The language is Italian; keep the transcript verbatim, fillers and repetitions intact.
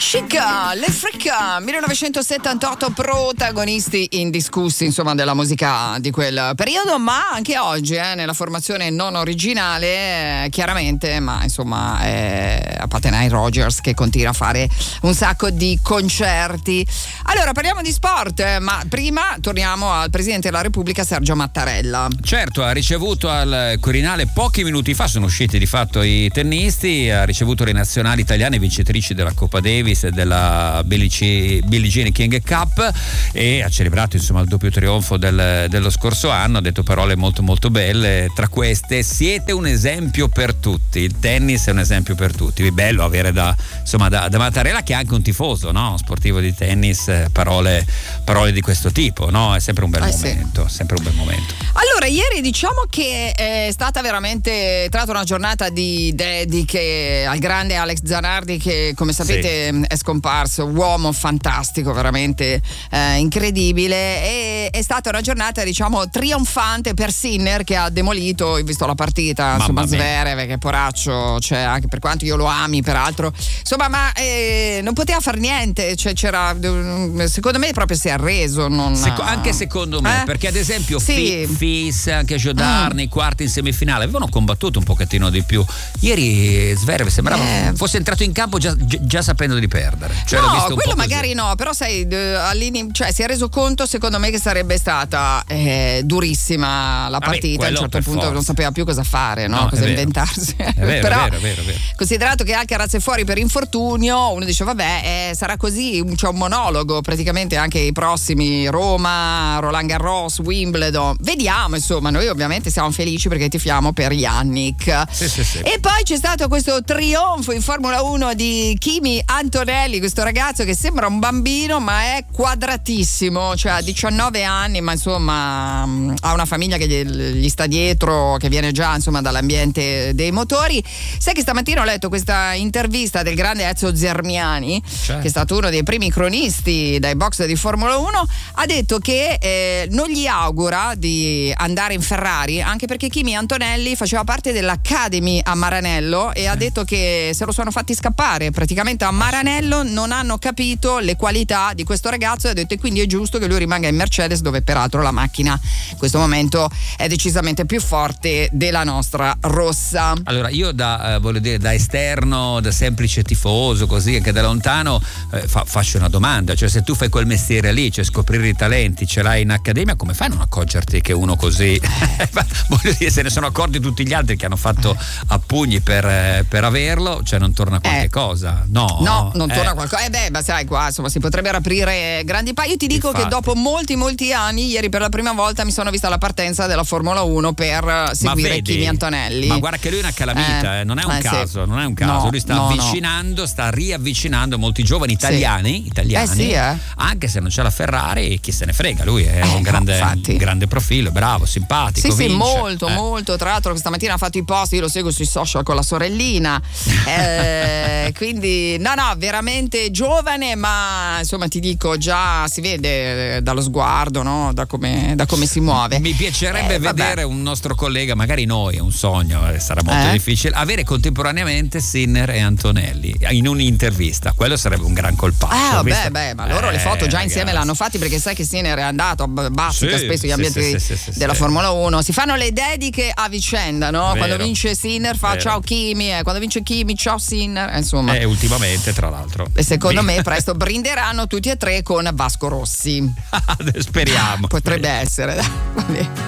Chica, Le Fricca, millenovecentosettantotto, protagonisti indiscussi insomma della musica di quel periodo, ma anche oggi eh, nella formazione non originale eh, chiaramente, ma insomma eh, a parte Nile Rodgers che continua a fare un sacco di concerti. Allora parliamo di sport, eh, ma prima torniamo al Presidente della Repubblica Sergio Mattarella. Certo, ha ricevuto al Quirinale pochi minuti fa, sono usciti di fatto i tennisti, ha ricevuto le nazionali italiane vincitrici della Coppa Davis e della Billie Jean King Cup e ha celebrato insomma il doppio trionfo del, dello scorso anno. Ha detto parole molto molto belle, tra queste: siete un esempio per tutti, il tennis è un esempio per tutti. È bello avere da insomma da, da Mattarella, che è anche un tifoso, no? Sportivo di tennis, parole, parole di questo tipo, no? È sempre un bel eh momento, sì. sempre un bel momento. Allora ieri diciamo che è stata veramente tra l'altro una giornata di dediche al grande Alex Zanardi, che come sapete sì. è scomparso, uomo fantastico, veramente eh, incredibile, e è stata una giornata diciamo trionfante per Sinner, che ha demolito, ho visto la partita, insomma Zverev, che poraccio, cioè anche per quanto io lo ami peraltro, insomma, ma eh, non poteva far niente, cioè c'era, secondo me proprio si è arreso, non... Seco- anche secondo me, eh? perché ad esempio sì. Fis, anche Jodar mm. nei quarti in semifinale avevano combattuto un pochettino di più. Ieri Zverev sembrava eh. fosse entrato in campo già, già sapendo di perdere, cioè, no, visto quello magari no, però sai, cioè, si è reso conto secondo me che sarebbe stata eh, durissima la partita. Vabbè, a un certo punto forza. non sapeva più cosa fare, no? no cosa inventarsi. È vero, però, è vero, è vero, è vero. Considerato che Alcaraz è fuori per infortunio, uno dice vabbè, eh, sarà così, c'è un monologo praticamente anche i prossimi: Roma, Roland Garros, Wimbledon, vediamo, insomma. Noi ovviamente siamo felici perché tifiamo per Yannick. Sì, sì, sì. E poi c'è stato questo trionfo in Formula uno di Kimi Antonelli, questo ragazzo che sembra un bambino ma è quadratissimo, cioè ha diciannove anni, ma insomma ha una famiglia che gli sta dietro, che viene già insomma dall'ambiente dei motori. Sai che stamattina ho letto questa intervista del grande Ezio Zermiani, cioè. che è stato uno dei primi cronisti dai box di Formula uno, ha detto che eh, non gli augura di andare in Ferrari, anche perché Kimi Antonelli faceva parte dell'Academy a Maranello e sì. ha detto che se lo sono fatti scappare praticamente a Maranello, non hanno capito le qualità di questo ragazzo, e ha detto e quindi è giusto che lui rimanga in Mercedes, dove peraltro la macchina in questo momento è decisamente più forte della nostra rossa. Allora io da eh, voglio dire da esterno, da semplice tifoso, così anche da lontano eh, fa, faccio una domanda, cioè se tu fai quel mestiere lì, cioè scoprire i talenti, ce l'hai in accademia, come fai a non accorgerti che uno così voglio dire, se ne sono accorti tutti gli altri che hanno fatto a pugni per, eh, per averlo, cioè non torna qualche eh. cosa? No, no, non eh. torna qualcosa. Eh beh, ma sai, qua insomma si potrebbero aprire grandi pa. Io ti dico Infatti. che dopo molti molti anni, ieri per la prima volta mi sono vista la partenza della Formula uno per seguire Kimi Antonelli. Ma guarda che lui è una calamita, eh. Eh. non è un eh, caso, sì. non è un caso. No, lui sta no, avvicinando, no. sta riavvicinando molti giovani italiani, sì. italiani, eh sì, eh. anche se non c'è la Ferrari, chi se ne frega, lui è eh, un grande, no, un grande profilo, bravo, simpatico. Sì, vince. sì, molto, eh. molto. Tra l'altro stamattina ha fatto i post, io lo seguo sui social con la sorellina. eh, quindi no, no, veramente giovane, ma insomma ti dico, già si vede dallo sguardo, no? Da come, da come si muove. Mi piacerebbe eh, vedere un nostro collega, magari noi, è un sogno, sarà molto eh? difficile, avere contemporaneamente Sinner e Antonelli in un'intervista. Quello sarebbe un gran colpaccio. Ah, beh, beh, ma loro eh, le foto già ragazzi. insieme l'hanno fatti, perché sai che Sinner è andato a Bassica, sì, spesso gli ambienti sì, sì, sì, della sì, Formula uno. Si fanno le dediche a vicenda, no? Vero. Quando vince Sinner fa Vero. ciao Kimi, eh. quando vince Kimi ciao Sinner, insomma. E ultimamente, tra l'altro. E secondo me presto brinderanno tutti e tre con Vasco Rossi. Speriamo. Potrebbe speriamo. essere.